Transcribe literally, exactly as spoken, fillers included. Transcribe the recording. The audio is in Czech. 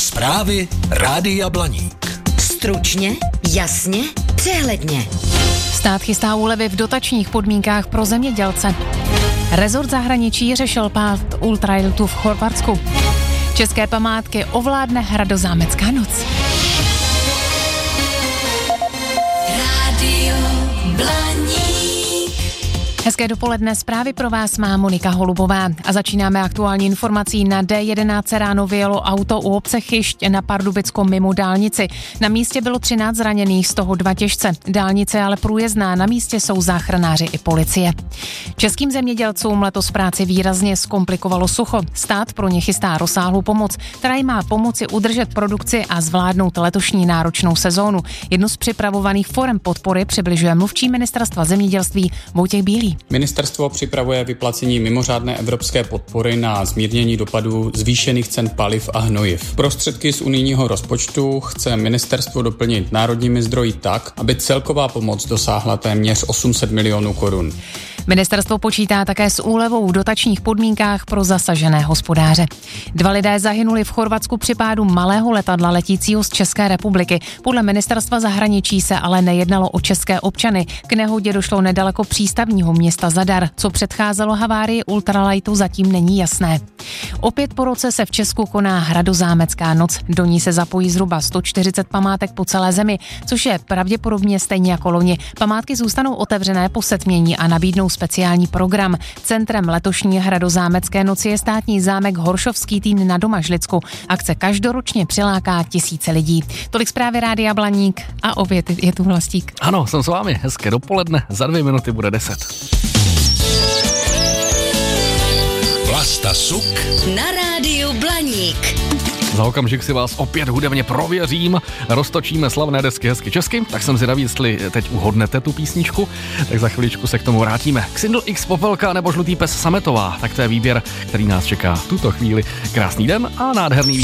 Zprávy Rádia Blaník. Stručně, jasně, přehledně. Stát chystá úlevy v dotačních podmínkách pro zemědělce. Rezort zahraničí řešil pád ultralightu v Chorvatsku. České památky ovládne Hradozámecká noc. Rádio Blaník. Hezké dopoledne, zprávy pro vás má Monika Holubová a začínáme aktuální informací. Na D jedenáct ráno vyjelo auto u obce Chyšť na Pardubicko mimo dálnici. Na místě bylo třináct zraněných, z toho dva těžce. Dálnice je ale průjezdná, na místě jsou záchranáři i policie. Českým zemědělcům letos práci výrazně zkomplikovalo sucho. Stát pro ně chystá rozsáhlou pomoc, která jim má pomoci udržet produkci a zvládnout letošní náročnou sezónu. Jednu z připravovaných forem podpory přibližuje mluvčí ministerstva zemědělství Vojtěch Bílý. Ministerstvo připravuje vyplacení mimořádné evropské podpory na zmírnění dopadů zvýšených cen paliv a hnojiv. Prostředky z unijního rozpočtu chce ministerstvo doplnit národními zdroji tak, aby celková pomoc dosáhla téměř osm set milionů korun. Ministerstvo počítá také s úlevou v dotačních podmínkách pro zasažené hospodáře. Dva lidé zahynuli v Chorvatsku při pádu malého letadla letícího z České republiky. Podle ministerstva zahraničí se ale nejednalo o české občany. K nehodě došlo nedaleko přístavního města Zadar. Co předcházelo havárii ultralightu, zatím není jasné. Opět po roce se v Česku koná Hradozámecká noc. Do ní se zapojí zhruba sto čtyřicet památek po celé zemi, což je pravděpodobně stejně jako loni. Památky zůstanou otevřené po setmění a nabídnou speciální program. Centrem letošní Hradozámecké noci je státní zámek Horšovský Týn na Domažlicku. Akce každoročně přiláká tisíce lidí. Tolik zprávy Rádia Blaník a opět je tu Vlastík. Ano, jsem s vámi. Hezké dopoledne. Za dvě minuty bude deset. Vlasta Suk Na Rádiu Blaník. Za okamžik si vás opět hudebně prověřím, roztočíme slavné desky hezky česky, tak jsem zvědavý, jestli teď uhodnete tu písničku, tak za chviličku se k tomu vrátíme. Xindl X Popelka nebo Žlutý pes Sametová, tak to je výběr, který nás čeká v tuto chvíli. Krásný den a nádherný víkend.